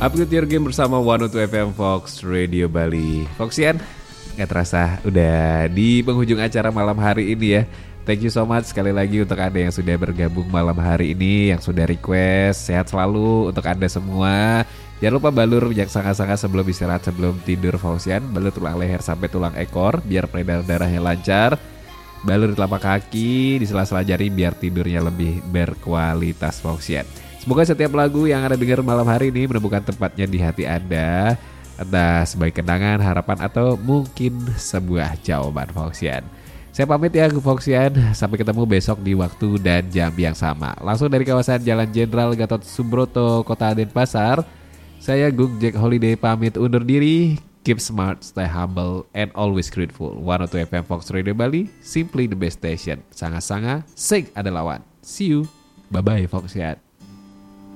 Upgrade Your Game bersama 102 FM Fox Radio Bali. Foxian, gak terasa udah di penghujung acara malam hari ini ya. Thank you so much sekali lagi untuk Anda yang sudah bergabung malam hari ini, yang sudah request. Sehat selalu untuk Anda semua. Jangan lupa balur yang sangat-sangat sebelum istirahat, sebelum tidur Foxian. Balur tulang leher sampai tulang ekor biar peredaran darahnya lancar. Balur di telapak kaki, di sela-sela jari biar tidurnya lebih berkualitas Foxian. Semoga setiap lagu yang Anda dengar malam hari ini menemukan tempatnya di hati Anda. Entah sebagai kenangan, harapan, atau mungkin sebuah jawaban Foxian. Saya pamit ya Foxian. Sampai ketemu besok di waktu dan jam yang sama. Langsung dari kawasan Jalan Jenderal Gatot Subroto, Kota Denpasar. Saya Gung Jack Holiday pamit undur diri. Keep smart, stay humble, and always grateful. 102 FM Fox Radio Bali, simply the best station. Sangat-sangat, sing ada lawan. See you. Bye-bye Foxian.